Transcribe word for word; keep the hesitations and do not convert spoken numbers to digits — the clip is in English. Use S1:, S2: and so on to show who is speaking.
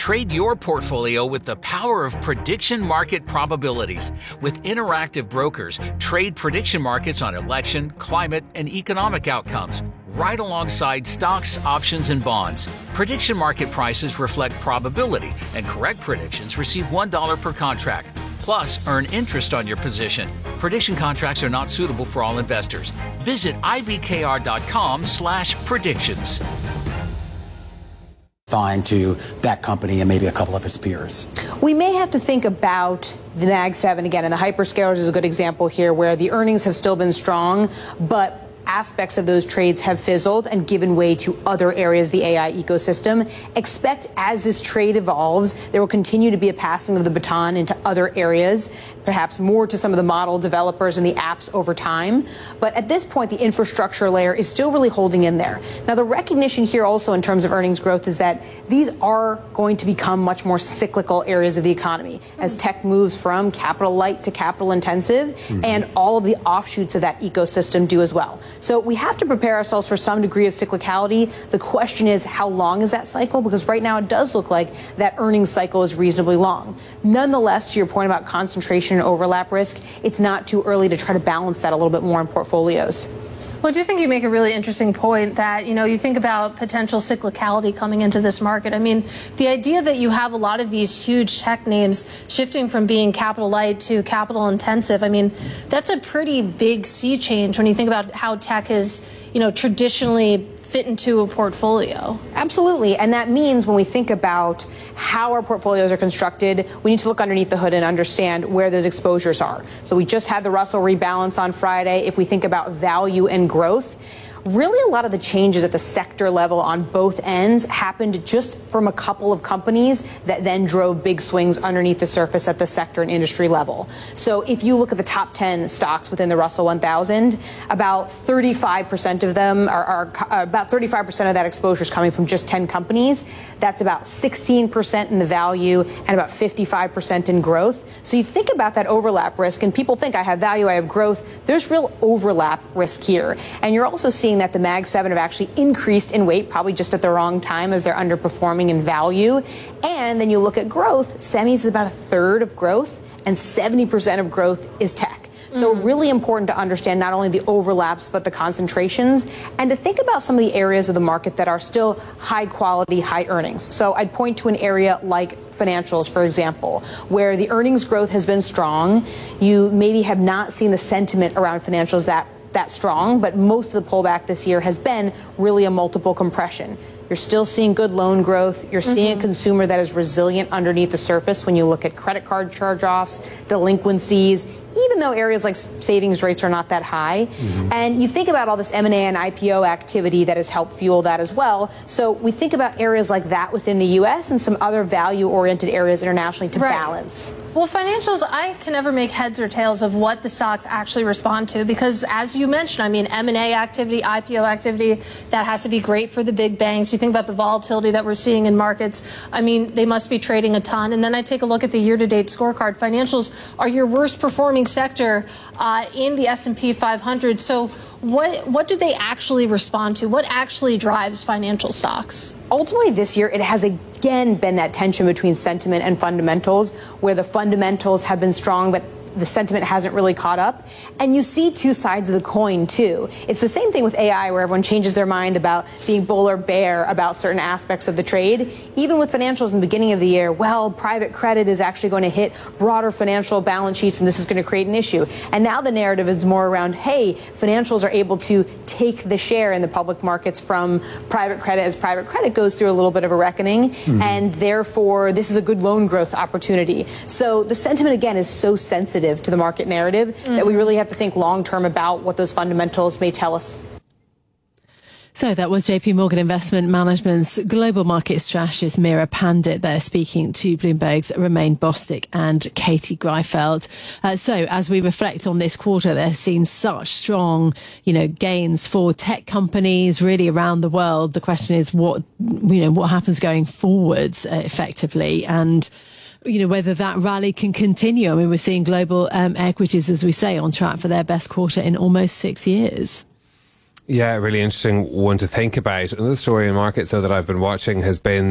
S1: Trade your portfolio with the power of prediction market probabilities. With interactive brokers, trade prediction markets on election, climate, and economic outcomes, right alongside stocks, options, and bonds. Prediction market prices reflect probability, and correct predictions receive one dollar per contract. Plus, earn interest on your position. Prediction contracts are not suitable for all investors. Visit ibkr.com slash predictions.
S2: Fine to that company and maybe a couple of its peers.
S3: We may have to think about the Mag seven again, and the hyperscalers is a good example here where the earnings have still been strong, but aspects of those trades have fizzled and given way to other areas of the A I ecosystem. Expect as this trade evolves, there will continue to be a passing of the baton into other areas, perhaps more to some of the model developers and the apps over time. But at this point, the infrastructure layer is still really holding in there. Now, the recognition here also in terms of earnings growth is that these are going to become much more cyclical areas of the economy as tech moves from capital light to capital intensive, mm-hmm. and all of the offshoots of that ecosystem do as well. So we have to prepare ourselves for some degree of cyclicality. The question is, how long is that cycle? Because right now it does look like that earnings cycle is reasonably long. Nonetheless, to your point about concentration and overlap risk, it's not too early to try to balance that a little bit more in portfolios.
S4: Well, I do think you make a really interesting point that, you know, you think about potential cyclicality coming into this market. I mean, the idea that you have a lot of these huge tech names shifting from being capital light to capital intensive, I mean, that's a pretty big sea change when you think about how tech is, you know, traditionally fit into a portfolio.
S3: Absolutely. And that means when we think about how our portfolios are constructed, we need to look underneath the hood and understand where those exposures are. So we just had the Russell rebalance on Friday. If we think about value and growth, really a lot of the changes at the sector level on both ends happened just from a couple of companies that then drove big swings underneath the surface at the sector and industry level. So if you look at the top ten stocks within the Russell one thousand, about thirty-five percent of them are, are uh, about thirty-five percent of that exposure is coming from just ten companies. That's about sixteen percent in the value and about fifty-five percent in growth. So you think about that overlap risk, and people think I have value, I have growth. There's real overlap risk here. And you're also seeing that the Mag seven have actually increased in weight, probably just at the wrong time as they're underperforming in value. And then you look at growth, semis is about a third of growth, and seventy percent of growth is tech. So mm. really important to understand not only the overlaps, but the concentrations, and to think about some of the areas of the market that are still high quality, high earnings. So I'd point to an area like financials, for example, where the earnings growth has been strong. You maybe have not seen the sentiment around financials that that strong, but most of the pullback this year has been really a multiple compression. You're still seeing good loan growth. You're seeing mm-hmm. a consumer that is resilient underneath the surface when you look at credit card charge-offs, delinquencies, even though areas like savings rates are not that high. Mm-hmm. And you think about all this M and A and I P O activity that has helped fuel that as well. So we think about areas like that within the U S and some other value-oriented areas internationally to right. balance.
S4: Well, financials, I can never make heads or tails of what the stocks actually respond to because, as you mentioned, I mean, M and A activity, I P O activity, that has to be great for the big banks. You think about the volatility that we're seeing in markets. I mean, they must be trading a ton. And then I take a look at the year-to-date scorecard. Financials are your worst performing sector uh, in the S and P five hundred. So what what do they actually respond to? What actually drives financial stocks?
S3: Ultimately, this year, it has again been that tension between sentiment and fundamentals, where the fundamentals have been strong, but the sentiment hasn't really caught up. And you see two sides of the coin, too. It's the same thing with A I, where everyone changes their mind about being bull or bear about certain aspects of the trade. Even with financials in the beginning of the year, well, private credit is actually going to hit broader financial balance sheets, and this is going to create an issue. And now the narrative is more around, hey, financials are able to take the share in the public markets from private credit as private credit goes through a little bit of a reckoning. Mm-hmm. And therefore, this is a good loan growth opportunity. So the sentiment, again, is so sensitive to the market narrative mm-hmm. that we really have to think long term about what those fundamentals may tell us.
S5: So that was J P Morgan Investment Management's global market strategist Mira Pandit there speaking to Bloomberg's Romain Bostick and Katie Greifeld. Uh, so as we reflect on this quarter, they're seeing such strong, you know, gains for tech companies really around the world. The question is what, you know, what happens going forwards uh, effectively, and you know, whether that rally can continue. I mean, we're seeing global um, equities, as we say, on track for their best quarter in almost six years.
S6: Yeah, really interesting one to think about. Another story in markets, though, that I've been watching has been